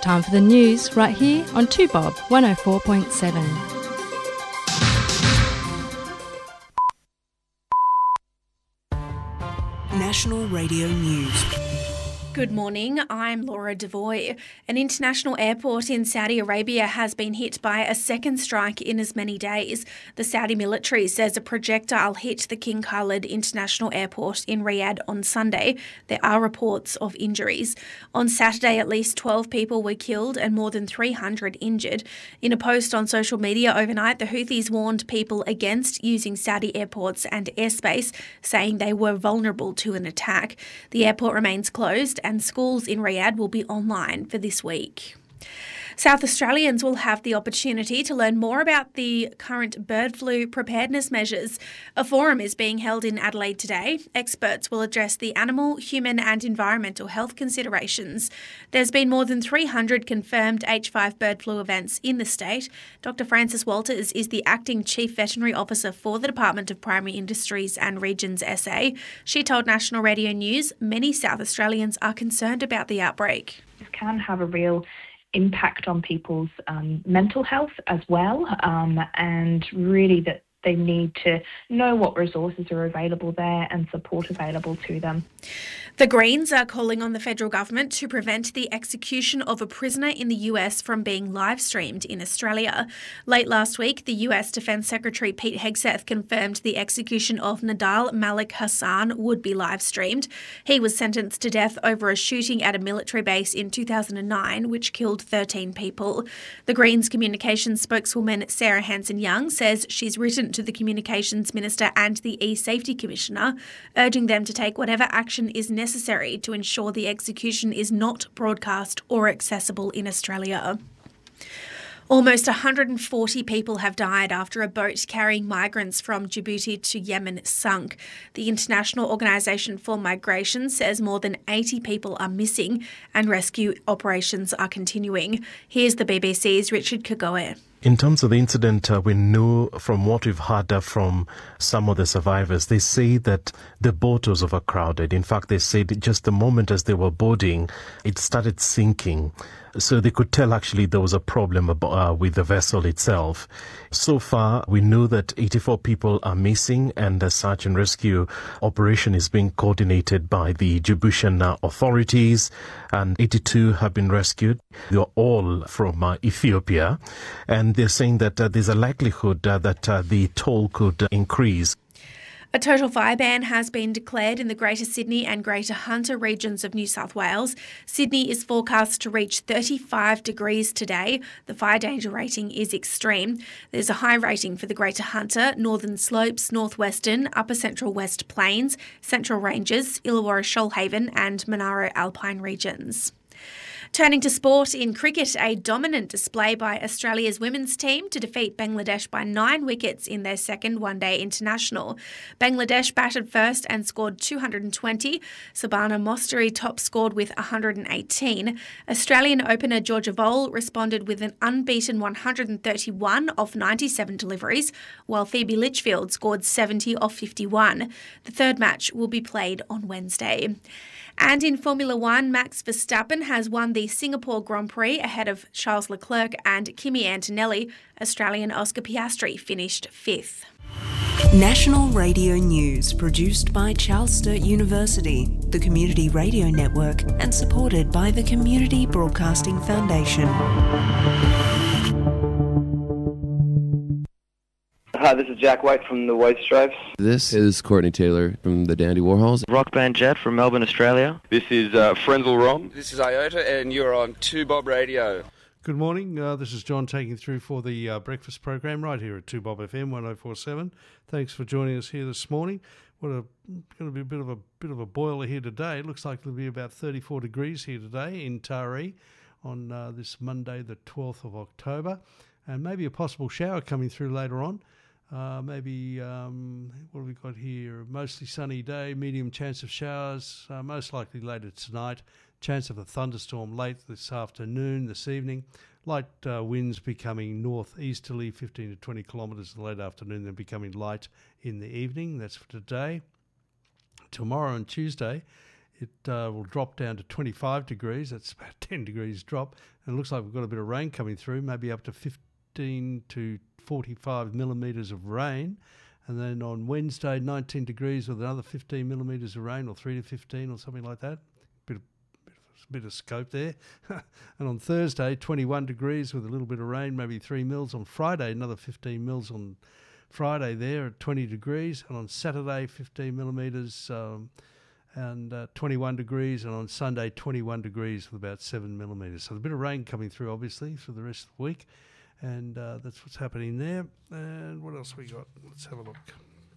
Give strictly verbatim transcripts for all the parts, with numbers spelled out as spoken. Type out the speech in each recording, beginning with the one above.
Time for the news right here on two Bob one oh four point seven. National Radio News. Good morning, I'm Laura Devoy. An international airport in Saudi Arabia has been hit by a second strike in as many days. The Saudi military says a projectile hit the King Khalid International Airport in Riyadh on Sunday. There are reports of injuries. On Saturday, at least twelve people were killed and more than three hundred injured. In a post on social media overnight, the Houthis warned people against using Saudi airports and airspace, saying they were vulnerable to an attack. The airport remains closed and schools in Riyadh will be online for this week. South Australians will have the opportunity to learn more about the current bird flu preparedness measures. A forum is being held in Adelaide today. Experts will address the animal, human and environmental health considerations. There's been more than three hundred confirmed H five bird flu events in the state. Doctor Frances Walters is the Acting Chief Veterinary Officer for the Department of Primary Industries and Regions S A. She told National Radio News many South Australians are concerned about the outbreak. This can have a real impact on people's um, mental health as well, um, and really that they need to know what resources are available there and support available to them. The Greens are calling on the federal government to prevent the execution of a prisoner in the U S from being live-streamed in Australia. Late last week, the U S Defence Secretary Pete Hegseth confirmed the execution of Nadal Malik Hassan would be live-streamed. He was sentenced to death over a shooting at a military base in two thousand nine, which killed thirteen people. The Greens communications spokeswoman Sarah Hanson-Young says she's written to the Communications Minister and the E-Safety Commissioner, urging them to take whatever action is necessary necessary to ensure the execution is not broadcast or accessible in Australia. Almost one hundred forty people have died after a boat carrying migrants from Djibouti to Yemen sunk. The International Organisation for Migration says more than eighty people are missing and rescue operations are continuing. Here's the B B C's Richard Kagoe. In terms of the incident, uh, we know from what we've heard uh, from some of the survivors, they say that the boat was overcrowded. In fact, they said just the moment as they were boarding, it started sinking. So they could tell actually there was a problem uh, with the vessel itself. So far, we know that eighty-four people are missing and the search and rescue operation is being coordinated by the Djiboutian uh, authorities, and eighty-two have been rescued. They are all from uh, Ethiopia, and they're saying that uh, there's a likelihood uh, that uh, the toll could uh, increase. A total fire ban has been declared in the Greater Sydney and Greater Hunter regions of New South Wales. Sydney is forecast to reach thirty-five degrees today. The fire danger rating is extreme. There's a high rating for the Greater Hunter, Northern Slopes, Northwestern, Upper Central West Plains, Central Ranges, Illawarra Shoalhaven and Monaro Alpine regions. Turning to sport, in cricket, a dominant display by Australia's women's team to defeat Bangladesh by nine wickets in their second one-day international. Bangladesh batted first and scored two hundred twenty. Sabana Mostari top scored with one hundred eighteen. Australian opener Georgia Vole responded with an unbeaten one hundred thirty-one off ninety-seven deliveries, while Phoebe Litchfield scored seventy off fifty-one. The third match will be played on Wednesday. And in Formula One, Max Verstappen has won the Singapore Grand Prix ahead of Charles Leclerc and Kimi Antonelli. Australian Oscar Piastri finished fifth. National Radio News, produced by Charles Sturt University, the Community Radio Network, and supported by the Community Broadcasting Foundation. Hi, this is Jack White from the White Stripes. This is Courtney Taylor from the Dandy Warhols. Rock band Jet from Melbourne, Australia. This is uh, Frenzal Rom. This is Iota, and you're on two Bob Radio. Good morning. Uh, this is John taking through for the uh, breakfast program right here at two Bob F M one oh four point seven. Thanks for joining us here this morning. What a going to be a bit of a bit of a boiler here today. It looks like it'll be about thirty-four degrees here today in Taree on uh, this Monday, the twelfth of October, and maybe a possible shower coming through later on. Uh, maybe, um, what have we got here? Mostly sunny day, medium chance of showers, uh, most likely later tonight. Chance of a thunderstorm late this afternoon, this evening. Light uh, winds becoming northeasterly, fifteen to twenty kilometres in the late afternoon, then becoming light in the evening. That's for today. Tomorrow and Tuesday, it uh, will drop down to twenty-five degrees. That's about ten degrees drop. And it looks like we've got a bit of rain coming through, maybe up to fifteen to forty-five millimetres of rain. And then on Wednesday, nineteen degrees with another fifteen millimetres of rain, or three to fifteen or something like that. Bit of, bit of, bit of scope there. And on Thursday, twenty-one degrees with a little bit of rain, maybe three mils. On Friday, another fifteen mils on Friday there at twenty degrees. And on Saturday, fifteen millimetres um, and uh, twenty-one degrees. And on Sunday, twenty-one degrees with about seven millimetres. So a bit of rain coming through, obviously, for the rest of the week. And uh, that's what's happening there. And what else we got? Let's have a look.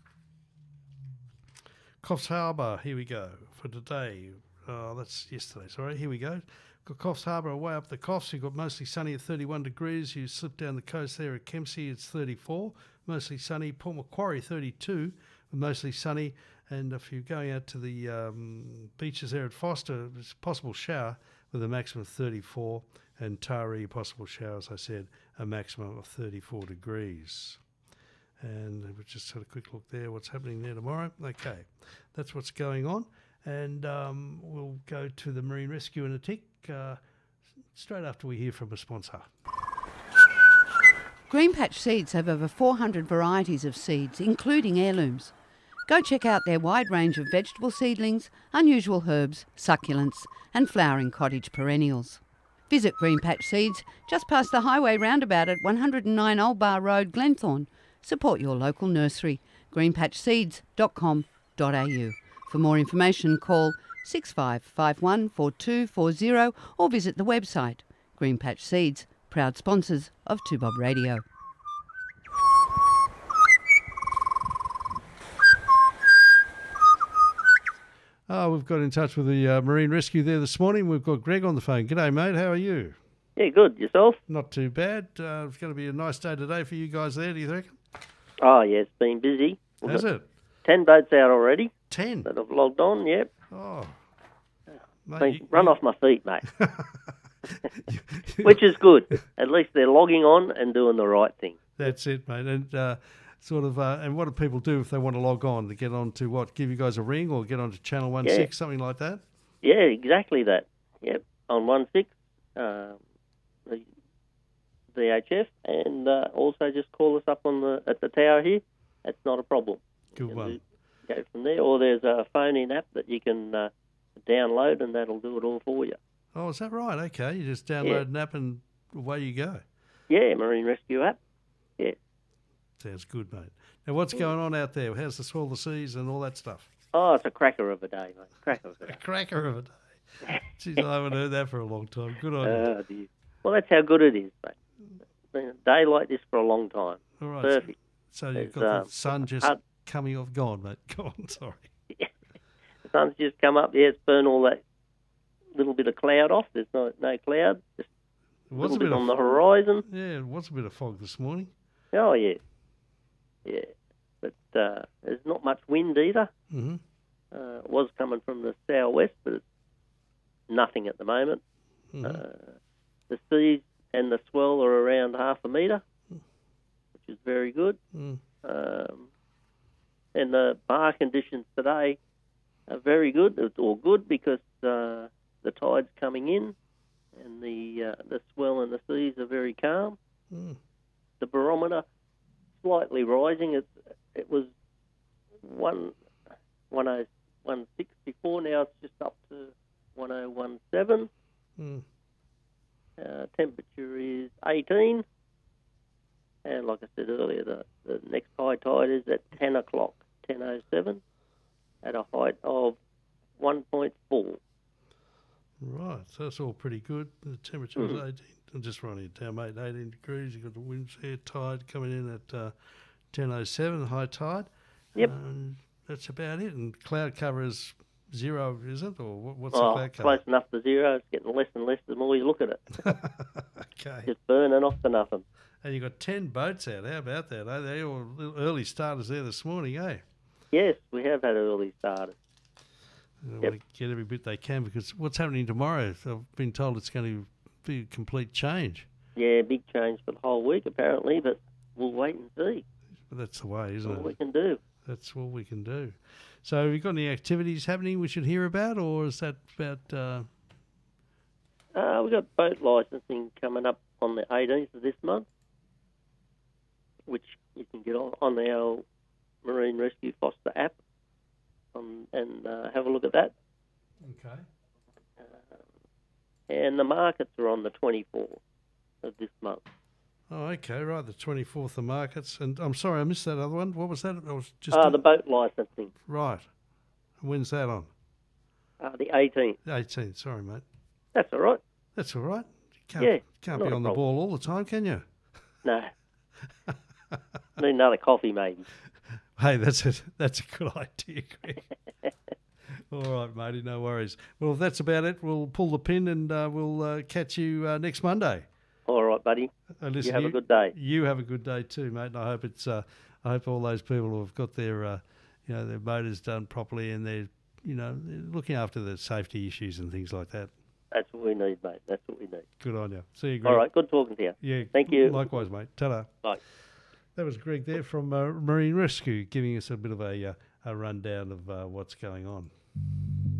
Coffs Harbour, here we go for today. Oh, that's yesterday, sorry. Here we go. Got Coffs Harbour away up the Coffs. You've got mostly sunny at thirty-one degrees. You slip down the coast there at Kempsey, it's thirty-four. Mostly sunny. Port Macquarie, thirty-two. Mostly sunny. And if you're going out to the um, beaches there at Foster, there's a possible shower with a maximum of thirty-four. And Taree, possible shower, as I said, a maximum of thirty-four degrees. And we just had a quick look there, what's happening there tomorrow. Okay, that's what's going on. And um, we'll go to the Marine Rescue in a tick, uh, straight after we hear from a sponsor. Greenpatch Seeds have over four hundred varieties of seeds, including heirlooms. Go check out their wide range of vegetable seedlings, unusual herbs, succulents, and flowering cottage perennials. Visit Greenpatch Seeds just past the highway roundabout at one oh nine Old Bar Road, Glenthorne. Support your local nursery, greenpatch seeds dot com dot a u. For more information, call six five five one four two four zero or visit the website. Greenpatch Seeds, proud sponsors of two Bob Radio. Oh, we've got in touch with the uh, Marine Rescue there this morning. We've got Greg on the phone. G'day, mate. How are you? Yeah, good. Yourself? Not too bad. Uh, it's going to be a nice day today for you guys there, do you reckon? Oh, yeah, it's been busy. We've Has it? Ten boats out already. Ten? That have logged on, yep. Oh. Mate, been you, run you... off my feet, mate. Which is good. At least they're logging on and doing the right thing. That's it, mate. And uh, sort of, uh, and what do people do if they want to log on? To get on to what? Give you guys a ring or get on to Channel one six, yeah. Something like that? Yeah, exactly that. Yep, on one six, uh, the V H F, and uh, also just call us up on the at the tower here. That's not a problem. Good one. Do, go from there, or there's a phone-in app that you can uh, download, and that'll do it all for you. Oh, is that right? Okay, you just download yeah. an app and away you go. Yeah, Marine Rescue app. Yeah. Sounds good, mate. Now, what's going on out there? How's the swell of the seas and all that stuff? Oh, it's a cracker of a day, mate. Cracker of a day. A cracker of a day. Jeez, I haven't heard that for a long time. Good on oh, you. Dear. Well, that's how good it is, mate. It's been a day like this for a long time. All right. Perfect. So, so you've got um, the sun just hard... coming off. Go on, mate. Go on, sorry. Yeah. The sun's just come up. Yeah, it's burned all that little bit of cloud off. There's no no cloud. Just a little a bit, bit on fog. the horizon. Yeah, it was a bit of fog this morning. Oh, yeah. Yeah. But uh, there's not much wind either. Mm-hmm. Uh, it was coming from the southwest, but it's nothing at the moment. Mm-hmm. Uh, the seas and the swell are around half a metre, which is very good. Mm. Um, and the bar conditions today are very good, or good, because uh, the tide's coming in and the uh, the swell and the seas are very calm. Mm. The barometer slightly rising. It it was one one oh one six before. Now it's just up to one oh one seven. Mm. Uh, temperature is eighteen, and like I said earlier, the, the next high tide is at ten o'clock, ten oh seven, at a height of one point four. Right, so that's all pretty good. The temperature mm. was eighteen. I'm just writing it down, mate. eighteen degrees. You've got the winds there, tide coming in at uh, ten oh seven, high tide. Yep. Um, that's about it. And cloud cover is zero, is it? Or what, what's oh, the cloud cover? Close enough to zero. It's getting less and less the more you look at it. Okay. Just burning off to nothing. And you've got ten boats out. How about that? Eh? They're all early starters there this morning, eh? Yes, we have had early starters. They yep. want to get every bit they can, because what's happening tomorrow? I've been told it's going to be a complete change. Yeah, big change for the whole week apparently, but we'll wait and see. But that's the way, isn't that's it? All we can do. That's all we can do. So have you got any activities happening we should hear about, or is that about... Uh... Uh, we've got boat licensing coming up on the eighteenth of this month, which you can get on, on our Marine Rescue Foster app um, and uh, have a look at that. Okay. Uh, and the markets are on the twenty-fourth of this month. Oh, okay, right, the twenty-fourth of markets. And I'm sorry, I missed that other one. What was that? I was just uh, a... the boat licensing. Right. When's that on? Uh, the eighteenth. The eighteenth, sorry, mate. That's all right. That's all right. You can't, yeah, can't be on the ball all the time, can you? No. Need another coffee, maybe. Hey, that's a, that's a good idea, Greg. All right, matey, no worries. Well, if that's about it, we'll pull the pin and uh, we'll uh, catch you uh, next Monday. All right, buddy. Uh, listen, you have you, a good day. You have a good day too, mate. And I hope it's. Uh, I hope all those people who have got their, uh, you know, their motors done properly and they're, you know, they're looking after the safety issues and things like that. That's what we need, mate. That's what we need. Good on you. See you, Greg. All right, good talking to you. Yeah. Thank you. Likewise, mate. Ta-da. Bye. That was Greg there from uh, Marine Rescue, giving us a bit of a, uh, a rundown of uh, what's going on.